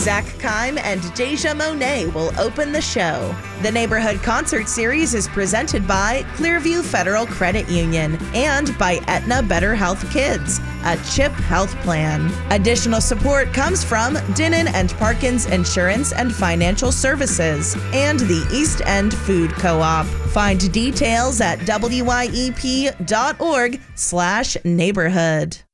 Zach Kime and Deja Monet will open the show. The Neighborhood Concert Series is presented by Clearview Federal Credit Union and by Aetna Better Health Kids, a CHIP health plan. Additional support comes from Dinnan and Parkins Insurance and Financial Services and the East End Food Co-op. Find details at wyep.org/neighborhood.